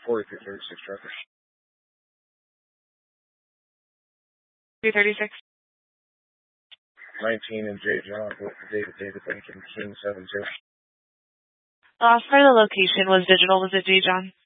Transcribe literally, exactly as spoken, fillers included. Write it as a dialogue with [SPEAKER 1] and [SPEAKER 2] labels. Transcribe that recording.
[SPEAKER 1] forty-three thirty-six traffic.
[SPEAKER 2] three thirty-six.
[SPEAKER 1] nineteen and J. John, with David David Lincoln, King seven zero.
[SPEAKER 2] Last part of the location was digital. Was it J. John?